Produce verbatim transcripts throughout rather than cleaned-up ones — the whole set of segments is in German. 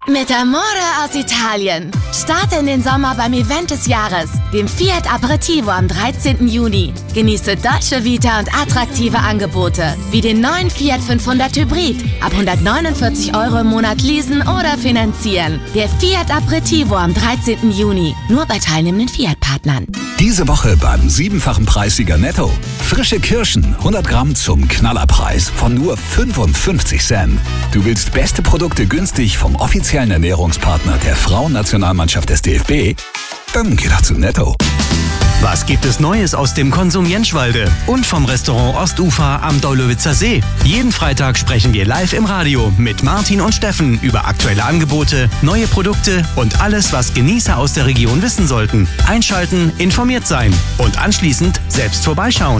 Mit Amore aus Italien. Starte in den Sommer beim Event des Jahres, dem Fiat Aperitivo am dreizehnten Juni. Genieße Dolce Vita und attraktive Angebote, wie den neuen Fiat fünfhundert Hybrid. Ab hundertneunundvierzig Euro im Monat leasen oder finanzieren. Der Fiat Aperitivo am dreizehnten Juni. Nur bei teilnehmenden Fiat-Partnern. Diese Woche beim siebenfachen Preissieger Netto. Frische Kirschen, hundert Gramm zum Knallerpreis von nur fünfundfünfzig Cent. Du willst beste Produkte günstig vom offiziellen Ernährungspartner der Frauennationalmannschaft des D F B? Dann geh doch zu Netto. Was gibt es Neues aus dem Konsum Jentschwalde und vom Restaurant Ostufer am Daulowitzer See? Jeden Freitag sprechen wir live im Radio mit Martin und Steffen über aktuelle Angebote, neue Produkte und alles, was Genießer aus der Region wissen sollten. Einschalten, informiert sein und anschließend selbst vorbeischauen.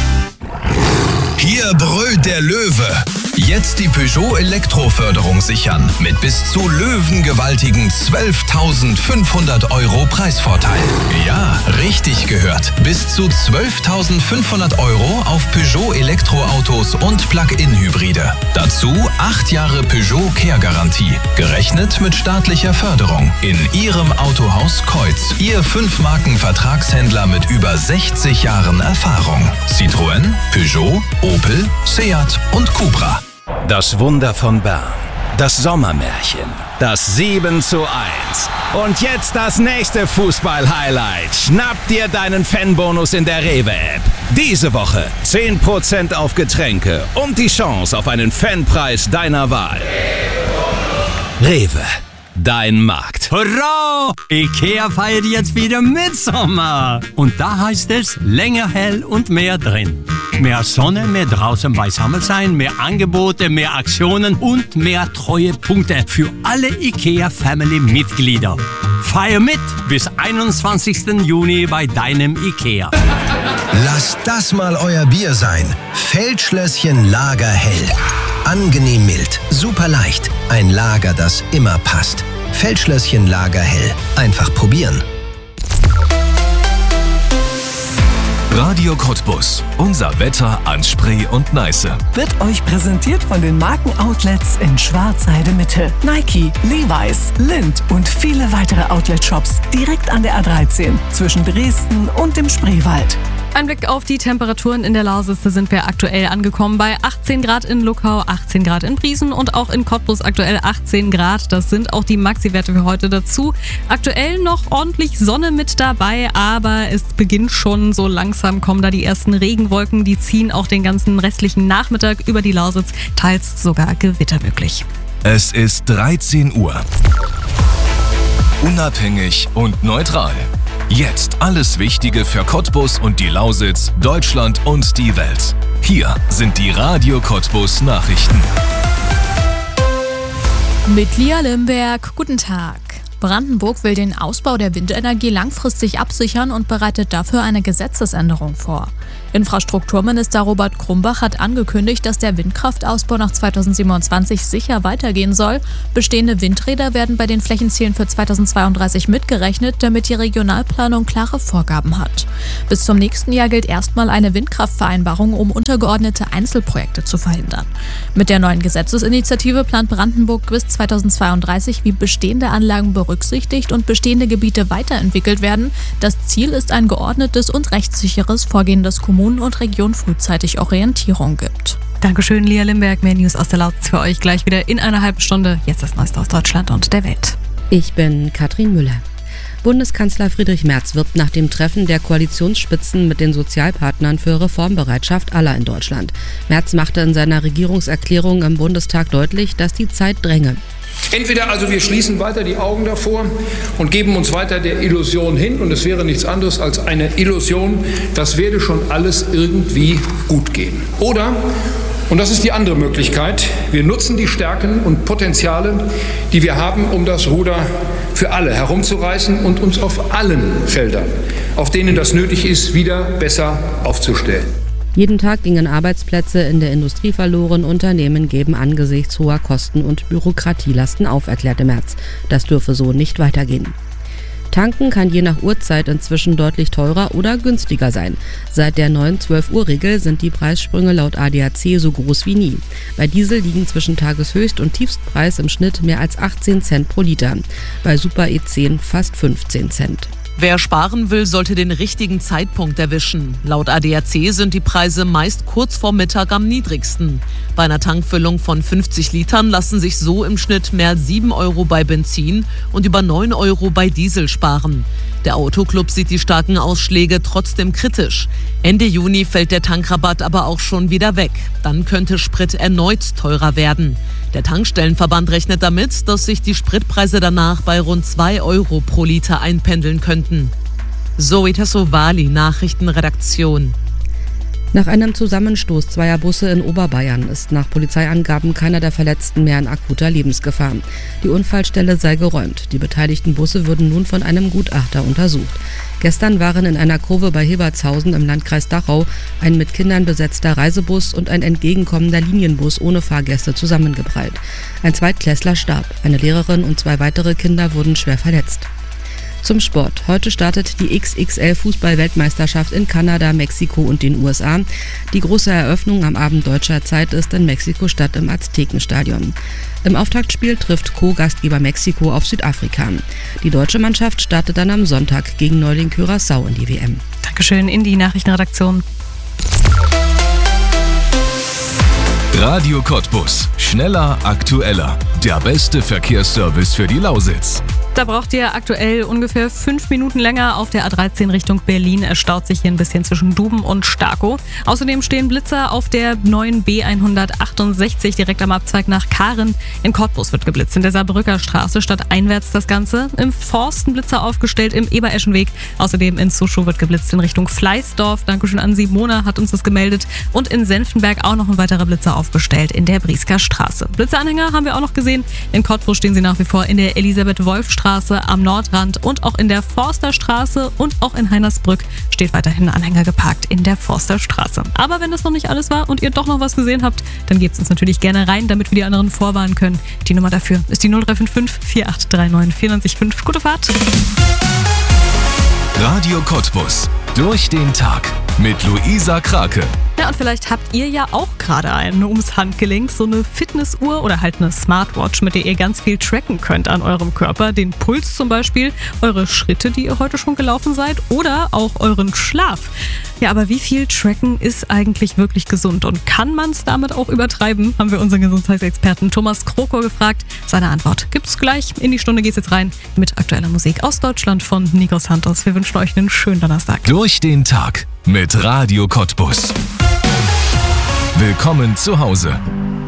Hier brüllt der Löwe. Jetzt die Peugeot Elektroförderung sichern mit bis zu löwengewaltigen zwölftausendfünfhundert Euro Preisvorteil. Ja, richtig gehört. Bis zu zwölftausendfünfhundert Euro auf Peugeot Elektroautos und Plug-in-Hybride. Dazu acht Jahre Peugeot Care-Garantie. Gerechnet mit staatlicher Förderung. In Ihrem Autohaus Kreuz. Ihr Fünf-Marken-Vertragshändler mit über sechzig Jahren Erfahrung. Citroën, Peugeot, Opel, Seat und Cupra. Das Wunder von Bern. Das Sommermärchen. Das sieben zu eins. Und jetzt das nächste Fußball-Highlight. Schnapp dir deinen Fanbonus in der Rewe-App. Diese Woche zehn Prozent auf Getränke und die Chance auf einen Fanpreis deiner Wahl. Rewe. Dein Markt. Hurra! Ikea feiert jetzt wieder Mitsommer. Und da heißt es länger hell und mehr drin. Mehr Sonne, mehr draußen beisammen sein, mehr Angebote, mehr Aktionen und mehr Treuepunkte für alle Ikea-Family-Mitglieder. Feier mit bis einundzwanzigsten Juni bei deinem Ikea. Lasst das mal euer Bier sein. Feldschlösschen Lagerhell. Angenehm mild, super leicht. Ein Lager, das immer passt. Feldschlösschen Lagerhell. Einfach probieren. Radio Cottbus. Unser Wetter an Spree und Neiße. Wird euch präsentiert von den Markenoutlets in Schwarzheide Mitte. Nike, Levi's, Lindt und viele weitere Outlet-Shops direkt an der A dreizehn zwischen Dresden und dem Spreewald. Ein Blick auf die Temperaturen in der Lausitz, da sind wir aktuell angekommen bei achtzehn Grad in Luckau, achtzehn Grad in Briesen und auch in Cottbus aktuell achtzehn Grad. Das sind auch die Maxi-Werte für heute dazu. Aktuell noch ordentlich Sonne mit dabei, aber es beginnt schon so langsam, kommen da die ersten Regenwolken, die ziehen auch den ganzen restlichen Nachmittag über die Lausitz, teils sogar Gewitter möglich. Es ist dreizehn Uhr. Unabhängig und neutral. Jetzt alles Wichtige für Cottbus und die Lausitz, Deutschland und die Welt. Hier sind die Radio Cottbus Nachrichten. Mit Lia Limberg, guten Tag. Brandenburg will den Ausbau der Windenergie langfristig absichern und bereitet dafür eine Gesetzesänderung vor. Infrastrukturminister Robert Krumbach hat angekündigt, dass der Windkraftausbau nach zweitausendsiebenundzwanzig sicher weitergehen soll. Bestehende Windräder werden bei den Flächenzielen für zweitausendzweiunddreißig mitgerechnet, damit die Regionalplanung klare Vorgaben hat. Bis zum nächsten Jahr gilt erstmal eine Windkraftvereinbarung, um untergeordnete Einzelprojekte zu verhindern. Mit der neuen Gesetzesinitiative plant Brandenburg bis zweitausendzweiunddreißig, wie bestehende Anlagen berücksichtigt und bestehende Gebiete weiterentwickelt werden. Das Ziel ist ein geordnetes und rechtssicheres Vorgehen, das Kommunen und Regionen frühzeitig Orientierung gibt. Dankeschön, Lia Limberg. Mehr News aus der Lausitz für euch gleich wieder in einer halben Stunde. Jetzt das Neueste aus Deutschland und der Welt. Ich bin Katrin Müller. Bundeskanzler Friedrich Merz wirbt nach dem Treffen der Koalitionsspitzen mit den Sozialpartnern für Reformbereitschaft aller in Deutschland. Merz machte in seiner Regierungserklärung im Bundestag deutlich, dass die Zeit dränge. Entweder also wir schließen weiter die Augen davor und geben uns weiter der Illusion hin, und es wäre nichts anderes als eine Illusion, das werde schon alles irgendwie gut gehen. Oder, und das ist die andere Möglichkeit, wir nutzen die Stärken und Potenziale, die wir haben, um das Ruder für alle herumzureißen und uns auf allen Feldern, auf denen das nötig ist, wieder besser aufzustellen. Jeden Tag gingen Arbeitsplätze in der Industrie verloren. Unternehmen geben angesichts hoher Kosten und Bürokratielasten auf, erklärte Merz. Das dürfe so nicht weitergehen. Tanken kann je nach Uhrzeit inzwischen deutlich teurer oder günstiger sein. Seit der neuen zwölf-Uhr-Regel sind die Preissprünge laut A D A C so groß wie nie. Bei Diesel liegen zwischen Tageshöchst- und Tiefstpreis im Schnitt mehr als achtzehn Cent pro Liter. Bei Super E zehn fast fünfzehn Cent. Wer sparen will, sollte den richtigen Zeitpunkt erwischen. Laut A D A C sind die Preise meist kurz vor Mittag am niedrigsten. Bei einer Tankfüllung von fünfzig Litern lassen sich so im Schnitt mehr als sieben Euro bei Benzin und über neun Euro bei Diesel sparen. Der Autoclub sieht die starken Ausschläge trotzdem kritisch. Ende Juni fällt der Tankrabatt aber auch schon wieder weg. Dann könnte Sprit erneut teurer werden. Der Tankstellenverband rechnet damit, dass sich die Spritpreise danach bei rund zwei Euro pro Liter einpendeln könnten. Zoe Tassovali, Nachrichtenredaktion. Nach einem Zusammenstoß zweier Busse in Oberbayern ist nach Polizeiangaben keiner der Verletzten mehr in akuter Lebensgefahr. Die Unfallstelle sei geräumt. Die beteiligten Busse würden nun von einem Gutachter untersucht. Gestern waren in einer Kurve bei Hilbertshausen im Landkreis Dachau ein mit Kindern besetzter Reisebus und ein entgegenkommender Linienbus ohne Fahrgäste zusammengeprallt. Ein Zweitklässler starb, eine Lehrerin und zwei weitere Kinder wurden schwer verletzt. Zum Sport. Heute startet die X X L-Fußball-Weltmeisterschaft in Kanada, Mexiko und den U S A. Die große Eröffnung am Abend deutscher Zeit ist in Mexiko-Stadt im Aztekenstadion. Im Auftaktspiel trifft Co-Gastgeber Mexiko auf Südafrika. Die deutsche Mannschaft startet dann am Sonntag gegen Neuling Curaçao in die W M. Dankeschön in die Nachrichtenredaktion. Radio Cottbus. Schneller, aktueller. Der beste Verkehrsservice für die Lausitz. Da braucht ihr aktuell ungefähr fünf Minuten länger auf der A dreizehn Richtung Berlin. Es staut sich hier ein bisschen zwischen Duben und Starkow. Außerdem stehen Blitzer auf der neuen B hundertachtundsechzig direkt am Abzweig nach Kahren. In Cottbus wird geblitzt, in der Saarbrücker Straße stadteinwärts das Ganze. Im Forsten Blitzer aufgestellt im Ebereschenweg. Außerdem in Zuschow wird geblitzt in Richtung Fleißdorf. Dankeschön an Simona, hat uns das gemeldet. Und in Senftenberg auch noch ein weiterer Blitzer aufgestellt in der Briesker Straße. Blitzeranhänger haben wir auch noch gesehen. In Cottbus stehen sie nach wie vor in der Elisabeth-Wolf-Straße am Nordrand und auch in der Forsterstraße und auch in Heinersbrück steht weiterhin ein Anhänger geparkt in der Forsterstraße. Aber wenn das noch nicht alles war und ihr doch noch was gesehen habt, dann gebt es uns natürlich gerne rein, damit wir die anderen vorwarnen können. Die Nummer dafür ist die null drei fünf fünf, vier acht drei neun, vier neun fünf. Gute Fahrt! Radio Cottbus. Durch den Tag mit Luisa Krake. Ja, und vielleicht habt ihr ja auch gerade einen ums Handgelenk, so eine Fitnessuhr oder halt eine Smartwatch, mit der ihr ganz viel tracken könnt an eurem Körper. Den Puls zum Beispiel, eure Schritte, die ihr heute schon gelaufen seid oder auch euren Schlaf. Ja, aber wie viel tracken ist eigentlich wirklich gesund und kann man es damit auch übertreiben? Haben wir unseren Gesundheitsexperten Thomas Krokor gefragt. Seine Antwort gibt's gleich. In die Stunde geht's jetzt rein mit aktueller Musik aus Deutschland von Nico Santos. Wir wünschen euch einen schönen Donnerstag. Durch den Tag mit Radio Cottbus. Willkommen zu Hause.